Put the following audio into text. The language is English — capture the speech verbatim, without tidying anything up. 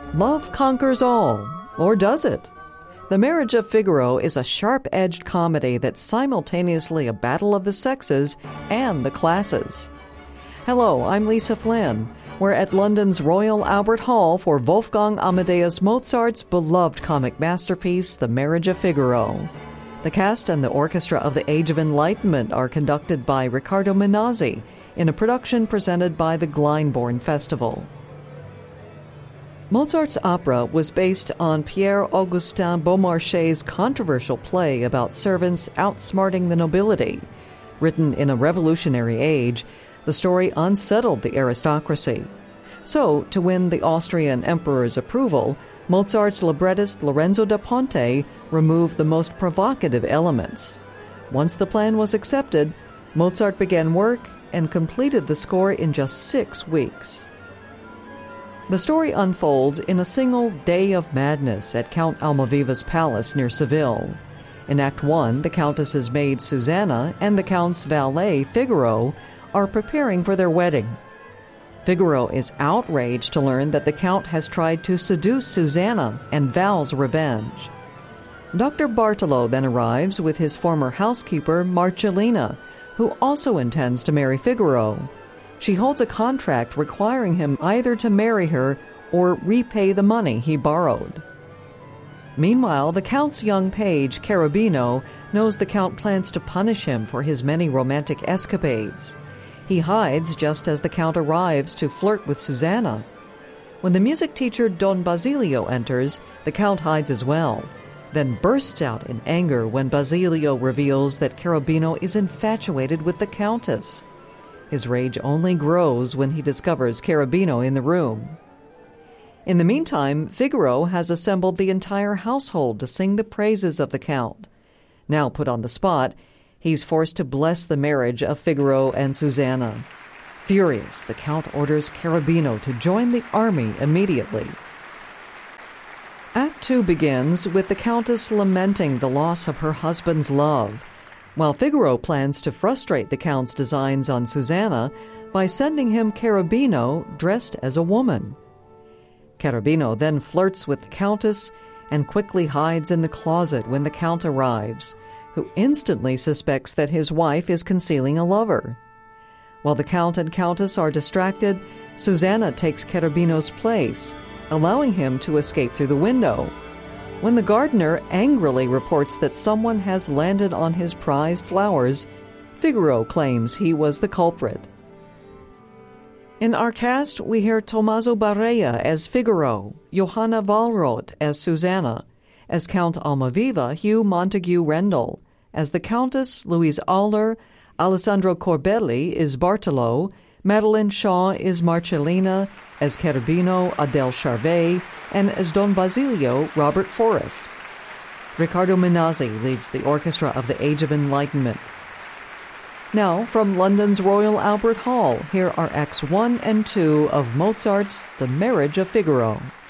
Love conquers all, or does it? The Marriage of Figaro is a sharp-edged comedy that's simultaneously a battle of the sexes and the classes. Hello, I'm Lisa Flynn. We're at London's Royal Albert Hall for Wolfgang Amadeus Mozart's beloved comic masterpiece, The Marriage of Figaro. The cast and the orchestra of the Age of Enlightenment are conducted by Riccardo Minazzi in a production presented by the Glyndebourne Festival. Mozart's opera was based on Pierre-Augustin Beaumarchais' controversial play about servants outsmarting the nobility. Written in a revolutionary age, the story unsettled the aristocracy. So, to win the Austrian emperor's approval, Mozart's librettist Lorenzo da Ponte removed the most provocative elements. Once the plan was accepted, Mozart began work and completed the score in just six weeks. The story unfolds in a single day of madness at Count Almaviva's palace near Seville. In Act One, the Countess's maid Susanna and the Count's valet Figaro are preparing for their wedding. Figaro is outraged to learn that the Count has tried to seduce Susanna and vows revenge. Doctor Bartolo then arrives with his former housekeeper Marcellina, who also intends to marry Figaro. She holds a contract requiring him either to marry her or repay the money he borrowed. Meanwhile, the Count's young page, Cherubino, knows the Count plans to punish him for his many romantic escapades. He hides just as the Count arrives to flirt with Susanna. When the music teacher Don Basilio enters, the Count hides as well, then bursts out in anger when Basilio reveals that Cherubino is infatuated with the Countess. His rage only grows when he discovers Cherubino in the room. In the meantime, Figaro has assembled the entire household to sing the praises of the Count. Now put on the spot, he's forced to bless the marriage of Figaro and Susanna. Furious, the Count orders Cherubino to join the army immediately. Act Two begins with the Countess lamenting the loss of her husband's love, while Figaro plans to frustrate the Count's designs on Susanna by sending him Cherubino dressed as a woman. Cherubino then flirts with the Countess and quickly hides in the closet when the Count arrives, who instantly suspects that his wife is concealing a lover. While the Count and Countess are distracted, Susanna takes Cherubino's place, allowing him to escape through the window. When the gardener angrily reports that someone has landed on his prized flowers, Figaro claims he was the culprit. In our cast, we hear Tommaso Barea as Figaro, Johanna Wallroth as Susanna, as Count Almaviva, Hugh Montague Rendell, as the Countess, Louise Alder, Alessandro Corbelli is Bartolo, Madeline Shaw is Marcellina, as Cherubino, Adele Charvet, and as Don Basilio, Robert Forrest. Riccardo Minazzi leads the orchestra of the Age of Enlightenment. Now, from London's Royal Albert Hall, here are Acts One and Two of Mozart's The Marriage of Figaro.